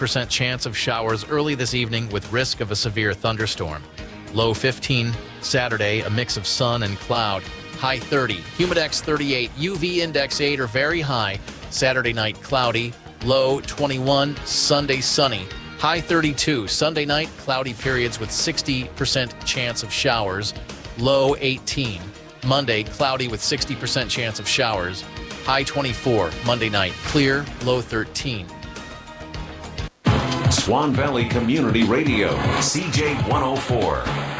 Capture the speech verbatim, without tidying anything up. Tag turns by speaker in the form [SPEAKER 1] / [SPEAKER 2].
[SPEAKER 1] percent chance of showers early this evening with risk of a severe thunderstorm. Low fifteen. Saturday, a mix of sun and cloud. High thirty. Humidex thirty-eight. U V index eight or very high. Saturday night, cloudy. Low twenty-one. Sunday, sunny. High thirty-two. Sunday night, cloudy periods with sixty percent chance of showers. Low eighteen. Monday, cloudy with sixty percent chance of showers. High twenty-four. Monday night, clear. Low thirteen.
[SPEAKER 2] Swan Valley Community Radio, C J one oh four.